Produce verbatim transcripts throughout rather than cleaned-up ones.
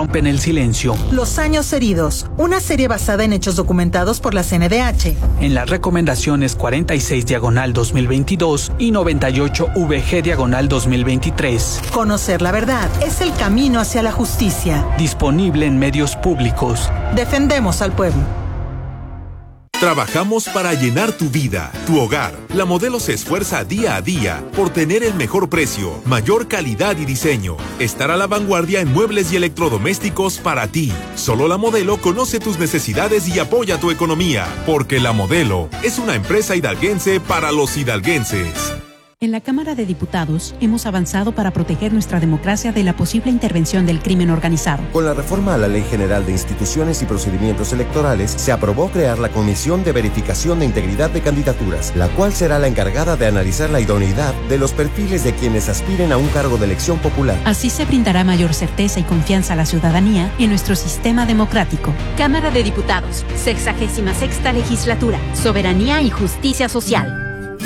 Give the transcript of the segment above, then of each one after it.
rompen el silencio. Los años heridos, una serie basada en hechos documentados por la C N D H. En las recomendaciones cuarenta y seis diagonal dos mil veintidós y noventa y ocho V G diagonal dos mil veintitrés. Conocer la verdad es el camino hacia la justicia. Disponible en medios públicos. Defendemos al pueblo. Trabajamos para llenar tu vida, tu hogar. La Modelo se esfuerza día a día por tener el mejor precio, mayor calidad y diseño. Estar a la vanguardia en muebles y electrodomésticos para ti. Solo La Modelo conoce tus necesidades y apoya tu economía. Porque La Modelo es una empresa hidalguense para los hidalguenses. En la Cámara de Diputados hemos avanzado para proteger nuestra democracia de la posible intervención del crimen organizado. Con la reforma a la Ley General de Instituciones y Procedimientos Electorales, se aprobó crear la Comisión de Verificación de Integridad de Candidaturas, la cual será la encargada de analizar la idoneidad de los perfiles de quienes aspiren a un cargo de elección popular. Así se brindará mayor certeza y confianza a la ciudadanía en nuestro sistema democrático. Cámara de Diputados, sexagésima sexta legislatura, soberanía y justicia social.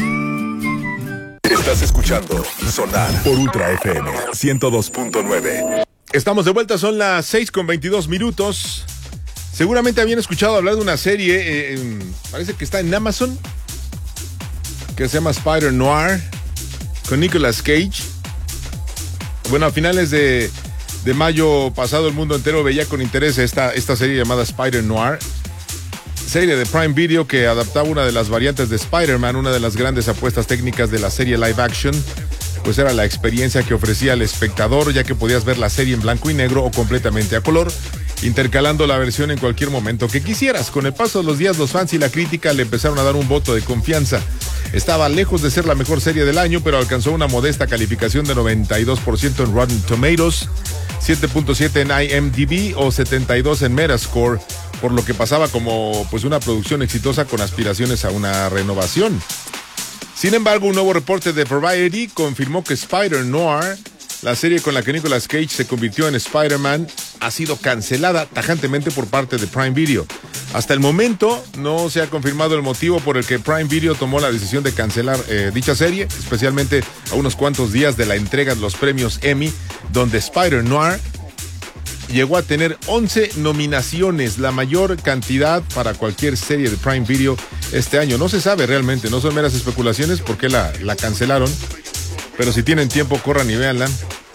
Estás escuchando Sonar por Ultra F M ciento dos punto nueve. Estamos de vuelta, son las seis con veintidós minutos. Seguramente habían escuchado hablar de una serie, eh, eh, parece que está en Amazon, que se llama Spider Noir, con Nicolas Cage. Bueno, a finales de, de mayo pasado el mundo entero veía con interés esta, esta serie llamada Spider Noir. Serie de Prime Video que adaptaba una de las variantes de Spider-Man, una de las grandes apuestas técnicas de la serie live action, pues era la experiencia que ofrecía al espectador, ya que podías ver la serie en blanco y negro o completamente a color, intercalando la versión en cualquier momento que quisieras. Con el paso de los días, los fans y la crítica le empezaron a dar un voto de confianza. Estaba lejos de ser la mejor serie del año, pero alcanzó una modesta calificación de noventa y dos por ciento en Rotten Tomatoes, siete punto siete en I M D B o setenta y dos en Metascore, por lo que pasaba como pues una producción exitosa con aspiraciones a una renovación. Sin embargo, un nuevo reporte de Variety confirmó que Spider Noir, la serie con la que Nicolas Cage se convirtió en Spider-Man, ha sido cancelada tajantemente por parte de Prime Video. Hasta el momento no se ha confirmado el motivo por el que Prime Video tomó la decisión de cancelar eh, dicha serie, especialmente a unos cuantos días de la entrega de los premios Emmy, donde Spider Noir llegó a tener once nominaciones, la mayor cantidad para cualquier serie de Prime Video este año. No se sabe realmente, no son meras especulaciones por qué la, la cancelaron, pero si tienen tiempo, corran y véanla.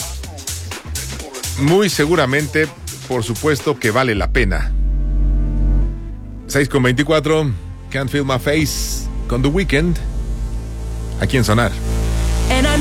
Muy seguramente, por supuesto, que vale la pena. seis con veinticuatro, Can't Feel My Face con The Weeknd, aquí en Sonar.